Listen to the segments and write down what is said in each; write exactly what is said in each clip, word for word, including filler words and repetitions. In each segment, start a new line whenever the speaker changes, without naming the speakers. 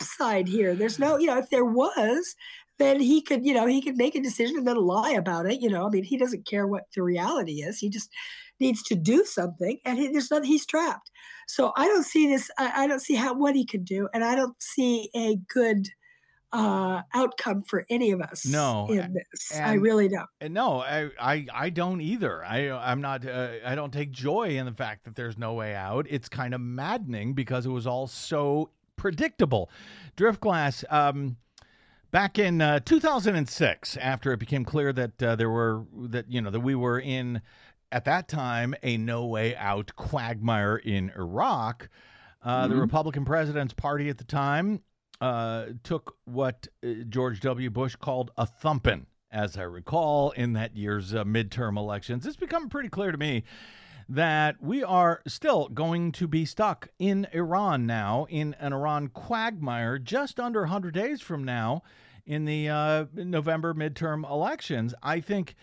upside here. There's no, you know, if there was, then he could, you know, he could make a decision and then lie about it. You know, I mean, he doesn't care what the reality is. He just needs to do something, and he, there's nothing. He's trapped. So I don't see this. I, I don't see how what he could do, and I don't see a good uh, outcome for any of us
No,
in this. I
and
really don't.
and no, I, I I don't either. I I'm not. Uh, I don't take joy in the fact that there's no way out. It's kind of maddening because it was all so predictable. Driftglass. Um, back in uh, two thousand six, after it became clear that uh, there were that you know that we were in at that time a no way out quagmire in Iraq, uh, mm-hmm. the Republican president's party at the time uh, took what uh, George W. Bush called a thumping. As I recall, in that year's uh, midterm elections, it's become pretty clear to me that we are still going to be stuck in Iran now, in an Iran quagmire just under one hundred days from now in the uh, November midterm elections. I think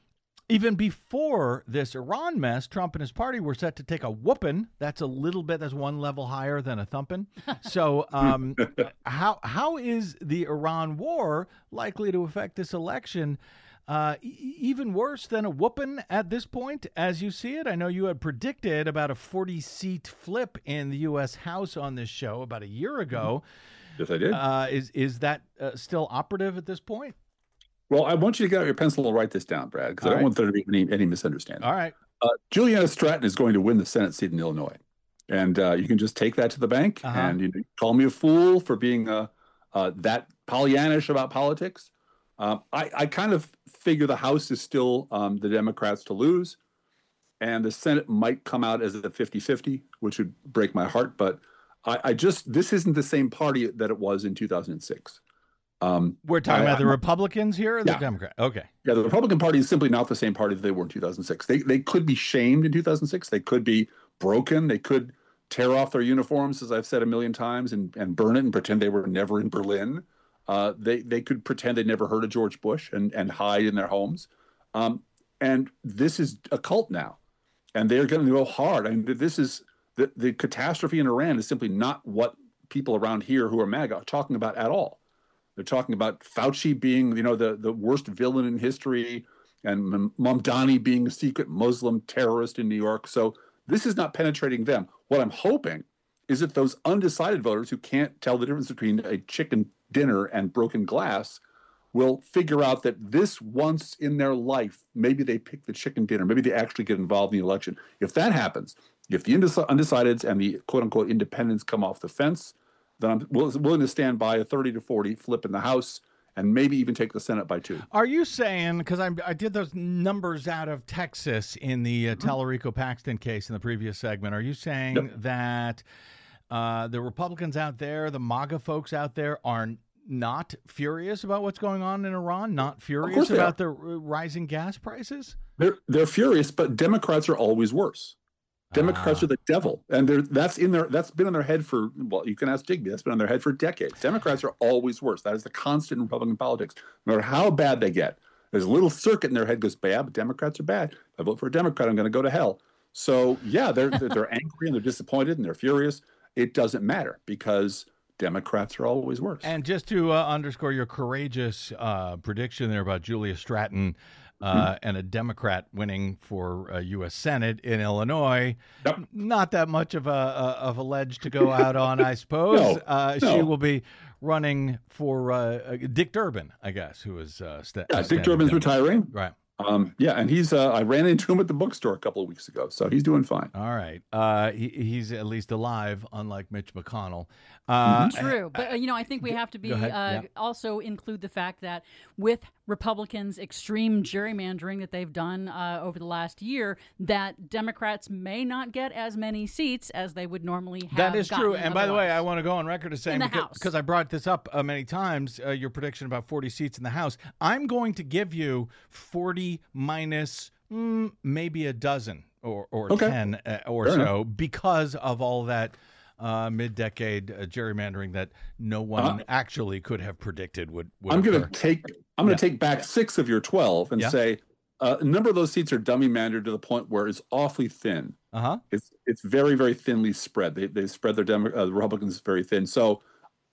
even before this Iran mess, Trump and his party were set to take a whooping. That's a little bit, that's one level higher than a thumping. So um, how how is the Iran war likely to affect this election? Uh, e- even worse than a whooping at this point, as you see it? I know you had predicted about a forty-seat flip in the U S House on this show about a year ago.
Yes, I did.
Uh, is is that uh, still operative at this point?
Well, I want you to get out your pencil and write this down, Brad, because I don't
right.
want there to be any, any misunderstanding.
All right.
Uh, Juliana Stratton is going to win the Senate seat in Illinois. And uh, you can just take that to the bank
uh-huh.
and you know, call me a fool for being uh, uh, that Pollyannish about politics. Um, I, I kind of figure the House is still um, the Democrats to lose, and the Senate might come out as a fifty-fifty, which would break my heart. But I, I just, this isn't the same party that it was in two thousand six. Um,
We're talking
I,
about the
I,
Republicans here or the
yeah.
Democrat? Okay.
Yeah, the Republican Party is simply not the same party that they were in two thousand six. They they could be shamed in two thousand six. They could be broken. They could tear off their uniforms, as I've said a million times, and, and burn it and pretend they were never in Berlin. Uh, they they could pretend they never heard of George Bush and, and hide in their homes. Um, and this is a cult now. And they're going to go hard. I mean, this is the, the catastrophe in Iran is simply not what people around here who are MAGA are talking about at all. They're talking about Fauci being, you know, the, the worst villain in history, and Mamdani being a secret Muslim terrorist in New York. So this is not penetrating them. What I'm hoping is that those undecided voters who can't tell the difference between a chicken dinner and broken glass will figure out that this once in their life, maybe they pick the chicken dinner, maybe they actually get involved in the election. If that happens, if the undecideds and the quote unquote independents come off the fence, then I'm willing to stand by a thirty to forty flip in the House and maybe even take the Senate by two.
Are you saying, because I I did those numbers out of Texas in the uh, Tallarico Paxton case in the previous segment, are you saying yep. that uh, the Republicans out there, the MAGA folks out there are not furious about what's going on in Iran, not furious about the rising gas prices?
They're, they're furious, but Democrats are always worse. Democrats ah. are the devil, and they're, that's in their that's been on their head for, well, you can ask Digby, that's been on their head for decades. Democrats are always worse. That is the constant in Republican politics. No matter how bad they get, there's a little circuit in their head goes, yeah, but Democrats are bad. If I vote for a Democrat, I'm going to go to hell. So yeah, they're they're, they're angry and they're disappointed and they're furious. It doesn't matter because Democrats are always worse.
And just to uh, underscore your courageous uh, prediction there about Julia Stratton, Uh, and a Democrat winning for uh, U S Senate in Illinois.
Yep.
Not that much of a, a of a ledge to go out on, I suppose.
no,
uh,
no.
She will be running for uh, Dick Durbin, I guess, who is uh, st-
yeah. Dick Durbin's
down.
retiring,
right?
Um, yeah, and he's uh, I ran into him at the bookstore a couple of weeks ago, so he's doing fine.
All right, uh, he, he's at least alive, unlike Mitch McConnell. Uh,
True, but uh, you know, I think we have to be uh,
yeah.
also include the fact that with Republicans' extreme gerrymandering that they've done uh, over the last year, that Democrats may not get as many seats as they would normally have.
That is true. And by the way,
otherwise.
I want to go on record as saying,
In the
because,
House.
because I brought this up uh, many times, uh, your prediction about forty seats in the House, I'm going to give you forty minus mm, maybe a dozen or, or
okay.
ten uh, or
Fair
so
enough.
because of all that uh, mid-decade uh, gerrymandering that no one
uh,
actually could have predicted would, would
I'm going
occur.
to take I'm going to
Yeah.
take back six of your twelve and
Yeah.
say uh, a number of those seats are dummy mandered to the point where it's awfully thin.
Uh-huh.
It's it's very very thinly spread. They they spread their Demo- uh, the Republicans very thin. So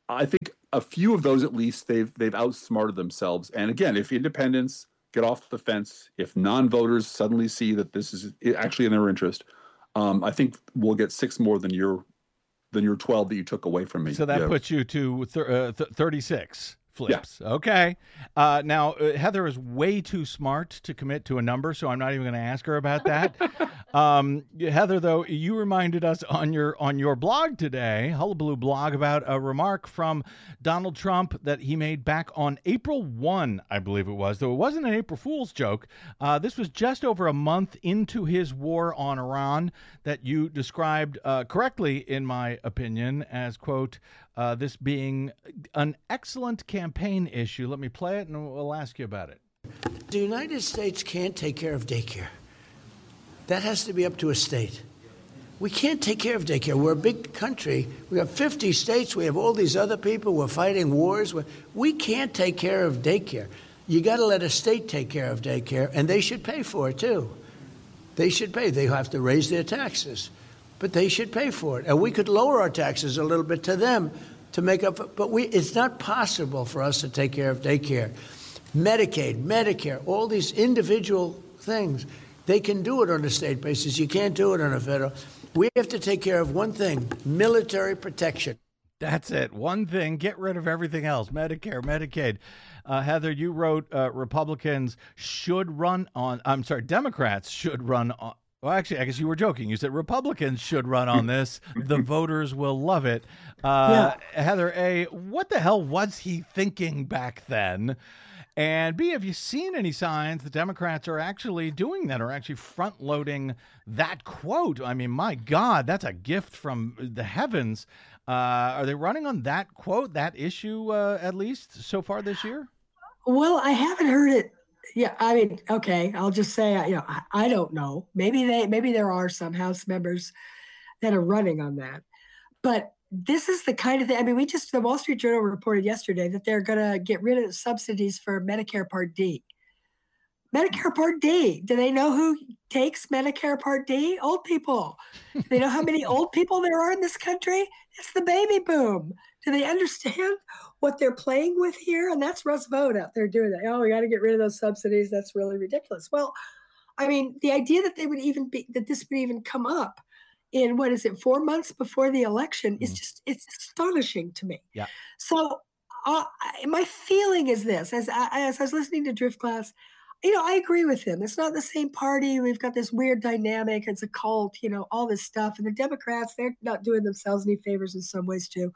I think a few of those, at least, they've they've outsmarted themselves. And again, if independents get off the fence, if non-voters suddenly see that this is actually in their interest, um, I think we'll get six more than your than your twelve that you took away from me.
So that
yeah.
puts you to th- uh, th- thirty-six flips. Yeah. Okay. Uh, now, uh, Heather is way too smart to commit to a number, so I'm not even going to ask her about that. um, Heather, though, you reminded us on your on your blog today, Hullabaloo blog, about a remark from Donald Trump that he made back on April first, I believe it was, though it wasn't an April Fool's joke. Uh, this was just over a month into his war on Iran that you described uh, correctly, in my opinion, as, quote, Uh, this being an excellent campaign issue. Let me play it and we'll ask you about it.
The United States can't take care of daycare. That has to be up to a state. We can't take care of daycare. We're a big country. We have fifty states. We have all these other people. We're fighting wars. We can't take care of daycare. You got to let a state take care of daycare, and they should pay for it, too. They should pay. They have to raise their taxes, but they should pay for it. And we could lower our taxes a little bit to them to make up for, but we, it's not possible for us to take care of daycare. Medicaid, Medicare, all these individual things, they can do it on a state basis. You can't do it on a federal. We have to take care of one thing, military protection.
That's it. One thing, get rid of everything else. Medicare, Medicaid. Uh, Heather, you wrote uh, Republicans should run on, I'm sorry, Democrats should run on, well, actually, I guess you were joking. You said Republicans should run on this. The voters will love it. Uh, yeah. Heather A., what the hell was he thinking back then? And B, have you seen any signs the Democrats are actually doing that, or actually front-loading that quote? I mean, my God, that's a gift from the heavens. Uh, are they running on that quote, that issue, uh, at least so far this year?
Well, I haven't heard it. Yeah, I mean, okay, I'll just say, you know, I, I don't know. Maybe they, maybe there are some House members that are running on that. But this is the kind of thing, I mean, we just, the Wall Street Journal reported yesterday that they're going to get rid of subsidies for Medicare Part D. Medicare Part D. Do they know who takes Medicare Part D? Old people. Do they know how many old people there are in this country? It's the baby boom. Do they understand what they're playing with here? And that's Russ Vought out there doing that. Oh, we got to get rid of those subsidies. That's really ridiculous. Well, I mean, the idea that they would even be, that this would even come up in, what is it, four months before the election mm-hmm. is just, it's astonishing to me.
Yeah.
So uh, my feeling is this, as I, as I was listening to Driftglass, you know, I agree with him. It's not the same party. We've got this weird dynamic. It's a cult, you know, all this stuff. And the Democrats, they're not doing themselves any favors in some ways too.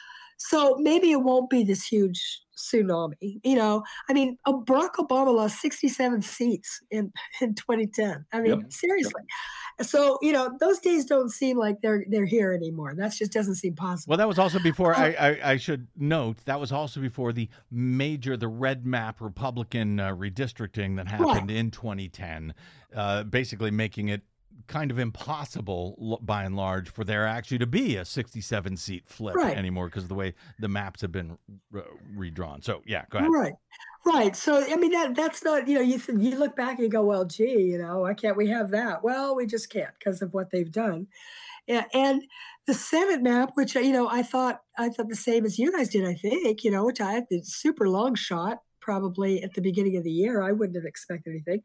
So maybe it won't be this huge tsunami. You know, I mean, Barack Obama lost sixty-seven seats in, in twenty ten. I mean, yep. seriously. Yep. So, you know, those days don't seem like they're they're here anymore. That just doesn't seem possible.
Well, that was also before, uh, I, I, I should note, that was also before the major, the red map Republican uh, redistricting that happened right. in twenty ten, uh, basically making it kind of impossible by and large for there actually to be a sixty-seven seat flip right. anymore because of the way the maps have been re- redrawn. So yeah, go ahead.
Right. Right. So, I mean, that that's not, you know, you th- you look back and you go, well, gee, you know, why can't we have that? Well, we just can't because of what they've done. Yeah, and the Senate map, which, you know, I thought I thought the same as you guys did, I think, you know, which I had the super long shot probably at the beginning of the year. I wouldn't have expected anything.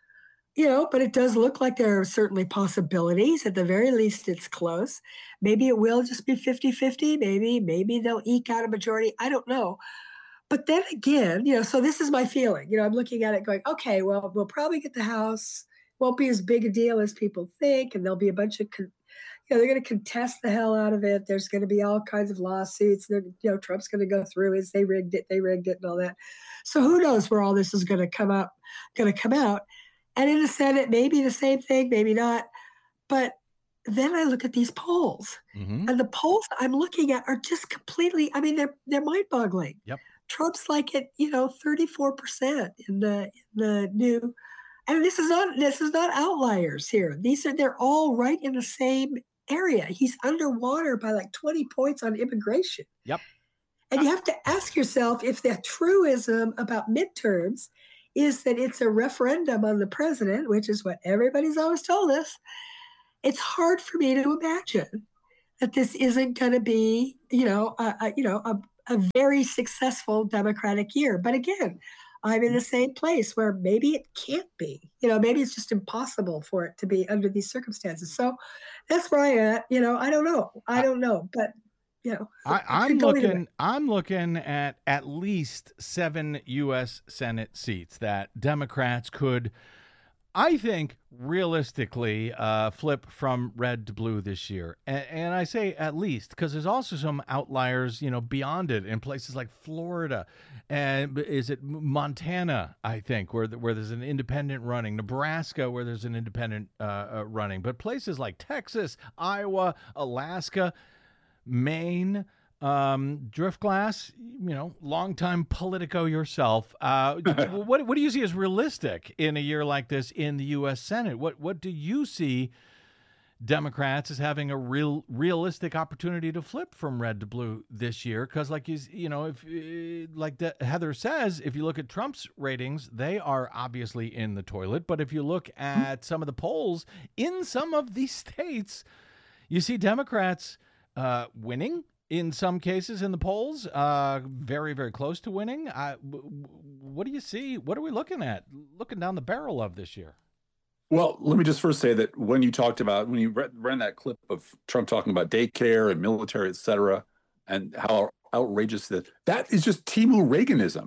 You know, but it does look like there are certainly possibilities. At the very least, it's close. Maybe it will just be fifty-fifty. Maybe, maybe they'll eke out a majority. I don't know. But then again, you know, so this is my feeling. You know, I'm looking at it going, okay, well, we'll probably get the House. Won't be as big a deal as people think. And there'll be a bunch of, con- you know, they're going to contest the hell out of it. There's going to be all kinds of lawsuits. They're, you know, Trump's going to go through as they rigged it, they rigged it and all that. So who knows where all this is going to come out, going to come out. And in the Senate, maybe the same thing, maybe not. But then I look at these polls, mm-hmm. and the polls I'm looking at are just completely, I mean, they're they're mind-boggling.
Yep.
Trump's like at, you know, thirty-four percent in the in the new, and this is not this is not outliers here. These are they're all right in the same area. He's underwater by like twenty points on immigration.
Yep.
And you have to ask yourself if the truism about midterms is that it's a referendum on the president, which is what everybody's always told us. It's hard for me to imagine that this isn't going to be, you know, a, a, you know, a, a very successful Democratic year. But again, I'm in the same place where maybe it can't be. You know, maybe it's just impossible for it to be under these circumstances. So that's where I am. You know, I don't know. I don't know. But you know,
I, I'm looking. I'm looking at at least seven U S Senate seats that Democrats could, I think, realistically uh, flip from red to blue this year. And, and I say at least because there's also some outliers, you know, beyond it in places like Florida and is it Montana, I think, where where there's an independent running, Nebraska, where there's an independent uh, uh, running, but places like Texas, Iowa, Alaska, Maine, um, Driftglass, you know, longtime Politico yourself. Uh, what what do you see as realistic in a year like this in the U S Senate? What what do you see Democrats as having a real realistic opportunity to flip from red to blue this year? Because, like you you know, if like the, Heather says, if you look at Trump's ratings, they are obviously in the toilet. But if you look at some of the polls in some of these states, you see Democrats uh, winning in some cases in the polls, uh, very, very close to winning. Uh, what do you see? What are we looking at, looking down the barrel of this year?
Well, let me just first say that when you talked about, when you ran that clip of Trump talking about daycare and military, et cetera, and how outrageous that, that is just Timu Reaganism.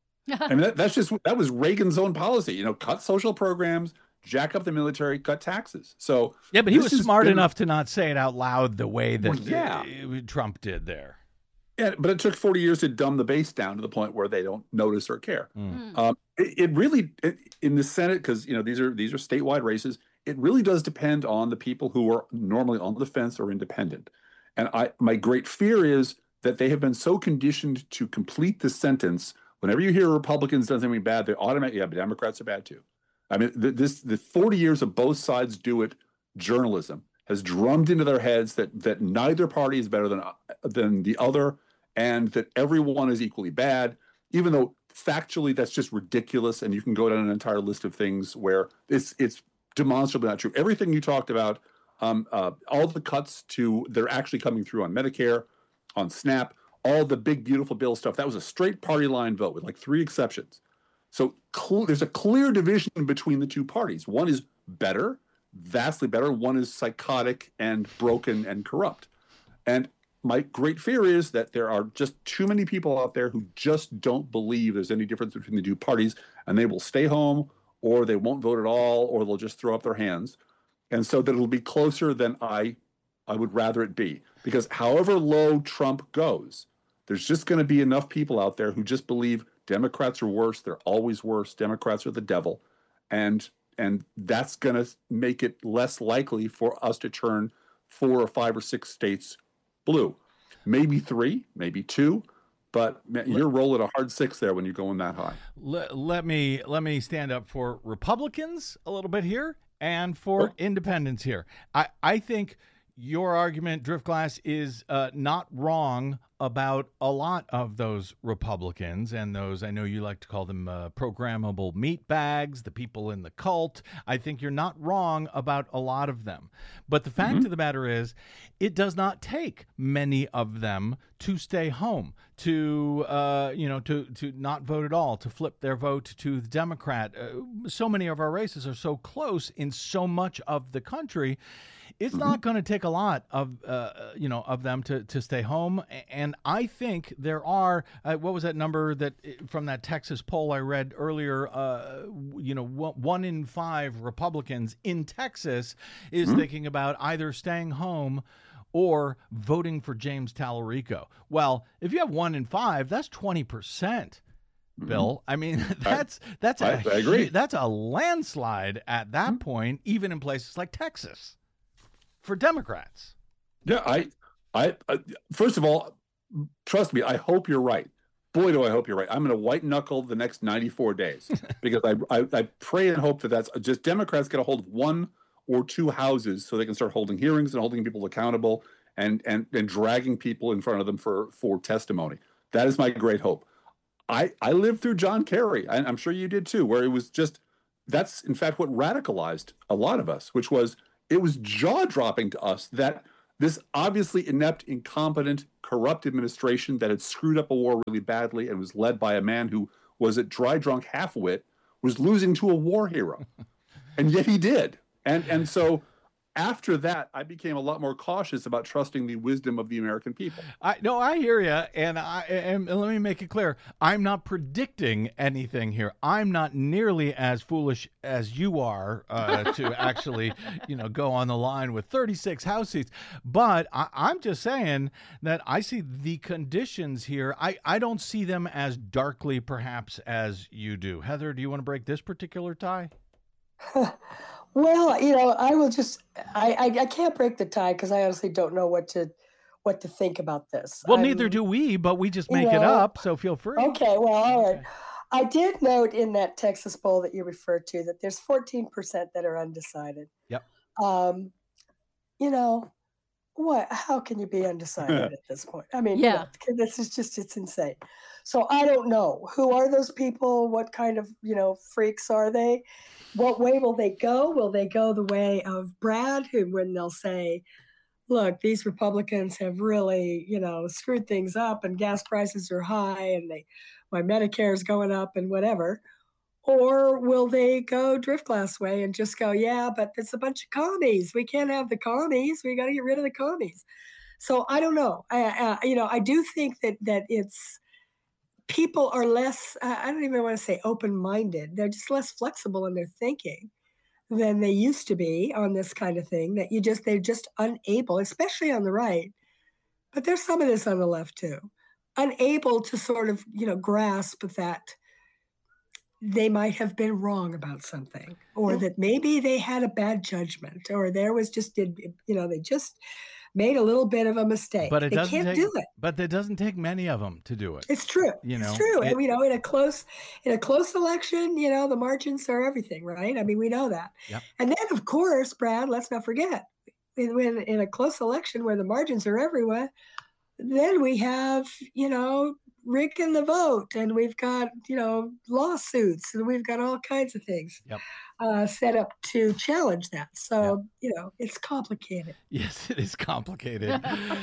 I mean, that, that's just, that was Reagan's own policy, you know, cut social programs, jack up the military, cut taxes. So
yeah, but he was smart been, enough to not say it out loud the way that
well, yeah.
uh, Trump did there.
Yeah, but it took forty years to dumb the base down to the point where they don't notice or care. Mm. Um, it, it really, it, in the Senate, because you know these are these are statewide races, it really does depend on the people who are normally on the fence or independent. And I, my great fear is that they have been so conditioned to complete the sentence. Whenever you hear Republicans done something bad, they automatically, yeah, but Democrats are bad too. I mean, the, this the forty years of both sides do it journalism has drummed into their heads that that neither party is better than than the other, and that everyone is equally bad, even though factually that's just ridiculous. And you can go down an entire list of things where it's it's demonstrably not true. Everything you talked about, um, uh, all the cuts to they're actually coming through on Medicare, on SNAP, all the big beautiful bill stuff. That was a straight party line vote with like three exceptions. So cl- there's a clear division between the two parties. One is better, vastly better. One is psychotic and broken and corrupt. And my great fear is that there are just too many people out there who just don't believe there's any difference between the two parties, and they will stay home, or they won't vote at all, or they'll just throw up their hands. And so that it'll be closer than I, I would rather it be. Because however low Trump goes, there's just going to be enough people out there who just believe Democrats are worse. They're always worse. Democrats are the devil. And and that's going to make it less likely for us to turn four or five or six states blue. Maybe three, maybe two, but you're rolling a hard six there when you're going that high.
Let, let me let me stand up for Republicans a little bit here and for oh. independents here. I, I think your argument, Driftglass, is uh, not wrong about a lot of those Republicans and those, I know you like to call them uh, programmable meat bags, the people in the cult. I think you're not wrong about a lot of them. But the fact mm-hmm. of the matter is, it does not take many of them to stay home, to, uh, you know, to, to not vote at all, to flip their vote to the Democrat. Uh, so many of our races are so close in so much of the country. It's mm-hmm. not going to take a lot of, uh, you know, of them to, to stay home. And I think there are, uh, what was that number that from that Texas poll I read earlier, uh, you know, one in five Republicans in Texas is mm-hmm. thinking about either staying home or voting for James Tallarico. Well, if you have one in five, that's twenty percent. Bill, I mean, that's that's
I,
a
I agree.
That's a landslide at that mm-hmm. point, even in places like Texas. For Democrats.
Yeah, I, I, I, first of all, trust me, I hope you're right. Boy, do I hope you're right. I'm going to white knuckle the next ninety-four days because I, I, I pray and hope that that's just Democrats get a hold of one or two houses so they can start holding hearings and holding people accountable and, and, and dragging people in front of them for, for testimony. That is my great hope. I, I lived through John Kerry, and I'm sure you did too, where it was just, that's in fact what radicalized a lot of us, which was, it was jaw-dropping to us that This obviously inept, incompetent, corrupt administration that had screwed up a war really badly and was led by a man who was a dry drunk half-wit, was losing to a war hero. And yet he did. And and so after that, I became a lot more cautious about trusting the wisdom of the American people.
I no, I hear you, and I and let me make it clear: I'm not predicting anything here. I'm not nearly as foolish as you are uh, to actually, you know, go on the line with thirty-six House seats. But I, I'm just saying that I see the conditions here. I I don't see them as darkly, perhaps, as you do. Heather, do you want to break this particular tie?
Well, you know, I will just, I, I, I can't break the tie because I honestly don't know what to, what to think about this.
Well,
I'm,
neither do we, but we just make
you
it
know,
up, so feel free.
Okay, well, all right.
Okay.
I did note in that Texas poll that you referred to that there's fourteen percent that are undecided.
Yep.
Um, you know, what? How can you be undecided at this point? I mean,
Yeah.
you know, this is just, it's insane. So I don't know. Who are those people? What kind of, you know, freaks are they? What way will they go? Will they go the way of Brad, who when they'll say, look, these Republicans have really, you know, screwed things up and gas prices are high and they, my Medicare is going up and whatever. Or will they go Driftglass way and just go, yeah, but it's a bunch of commies. We can't have the commies. We got to get rid of the commies. So I don't know. I, uh, you know, I do think that that it's, people are less, uh, I don't even want to say open-minded. They're just less flexible in their thinking than they used to be on this kind of thing, that you just, they're just unable, especially on the right, but there's some of this on the left too, unable to sort of, you know, grasp that they might have been wrong about something, or that maybe they had a bad judgment, or there was just, you know, they just made a little bit of a mistake.
But it
they
doesn't
can't
take,
do it.
But it doesn't take many of them to do it.
It's true.
You know,
it's true.
it,
and, you know, in a close, in a close election, you know, the margins are everything, right? I mean, we know that.
Yep.
And then, of course, Brad, let's not forget, in, when in a close election where the margins are everywhere, then we have, you know, rigging the vote, and we've got, you know, lawsuits, and we've got all kinds of things
Yep.
uh, set up to challenge that. So,
Yep.
you know, it's complicated.
Yes, it is complicated.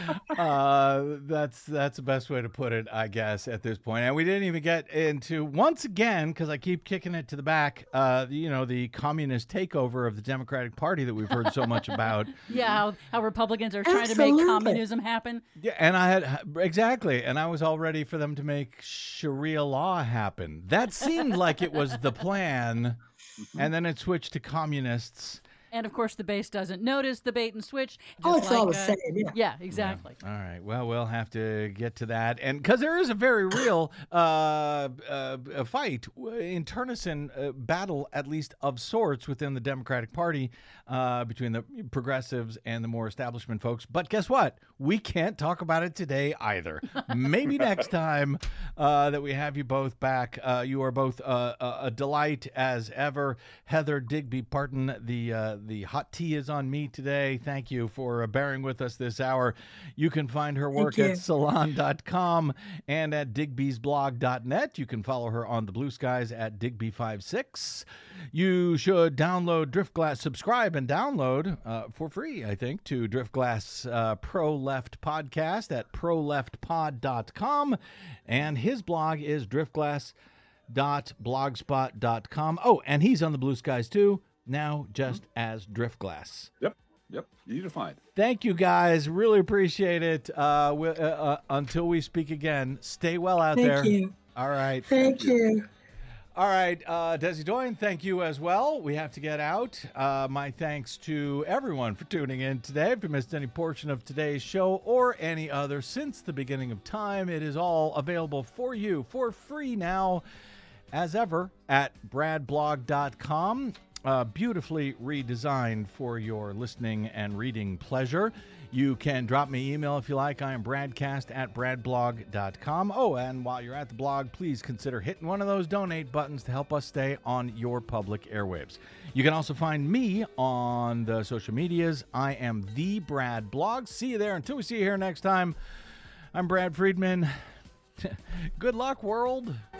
uh, that's that's the best way to put it, I guess, at this point. And we didn't even get into, once again, because I keep kicking it to the back, uh, you know, the communist takeover of the Democratic Party that we've heard so much about.
Yeah, how, how Republicans are trying
Absolutely.
to make communism happen.
Yeah, and I had, exactly, and I was all ready for them to make Sharia law happen. That seemed like it was the plan, and then it switched to communists.
And of course, the base doesn't notice the bait and switch.
Oh,
just
it's
like,
all the
uh,
same, yeah.
Yeah, exactly.
All right. Well, we'll have to get to that, and because there is a very real uh, uh, a fight, internecine uh, battle, at least of sorts, within the Democratic Party uh, between the progressives and the more establishment folks. But guess what? We can't talk about it today either. Maybe next time uh, that we have you both back. Uh, you are both uh, a, a delight as ever. Heather Digby Parton, the uh, the hot tea is on me today. Thank you for uh, bearing with us this hour. You can find her work
Thank you.
at salon dot com and at digbys blog dot net. You can follow her on the Blue Skies at digby fifty-six. You should download Driftglass, subscribe and download uh, for free, I think, to Driftglass uh, Pro Left podcast at pro left pod dot com. And his blog is driftglass dot blogspot dot com. Oh, and he's on the Blue Skies too, now just as Driftglass.
Yep. Yep. Easy to find.
Thank you, guys. Really appreciate it. Uh, we, uh, uh, until we speak again, stay well out
Thank
there.
you.
All right.
Thank you.
All right, uh, Desi Doyen, thank you as well. We have to get out. Uh, my thanks to everyone for tuning in today. If you missed any portion of today's show or any other since the beginning of time, it is all available for you for free now, as ever, at brad blog dot com. Uh, beautifully redesigned for your listening and reading pleasure. You can drop me email if you like. I am bradcast at brad blog dot com. Oh, and while you're at the blog, please consider hitting one of those donate buttons to help us stay on your public airwaves. You can also find me on the social medias. I am the Brad Blog. See you there. Until we see you here next time, I'm Brad Friedman. Good luck, world.